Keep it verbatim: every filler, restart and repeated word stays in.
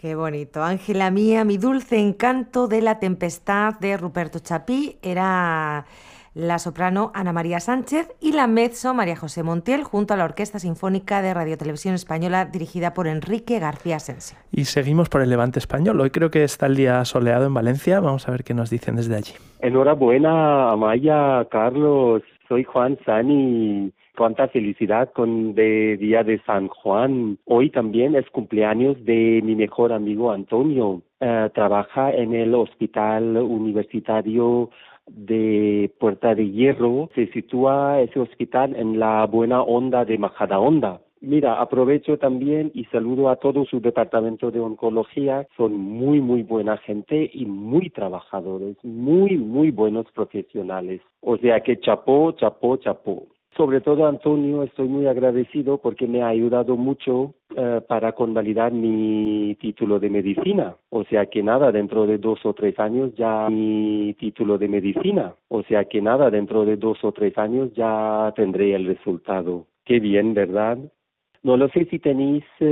Qué bonito. Ángela mía, mi dulce encanto de la tempestad de Ruperto Chapí era la soprano Ana María Sánchez y la mezzo María José Montiel junto a la Orquesta Sinfónica de Radio Televisión Española dirigida por Enrique García Asensio. Y seguimos por el Levante español. Hoy creo que está el día soleado en Valencia. Vamos a ver qué nos dicen desde allí. Enhorabuena, Amaya, Carlos. Soy Juan Sani. Cuánta felicidad con el Día de San Juan. Hoy también es cumpleaños de mi mejor amigo Antonio. Uh, trabaja en el Hospital Universitario de Puerta de Hierro. Se sitúa ese hospital en la Buena Onda de Majadahonda. Mira, aprovecho también y saludo a todo su departamento de oncología. Son muy, muy buena gente y muy trabajadores, muy, muy buenos profesionales. O sea que chapó, chapó, chapó. Sobre todo, Antonio, estoy muy agradecido porque me ha ayudado mucho uh, para convalidar mi título de medicina. O sea que nada, dentro de dos o tres años ya mi título de medicina. O sea que nada, dentro de dos o tres años ya tendré el resultado. Qué bien, ¿verdad? No lo sé si tenéis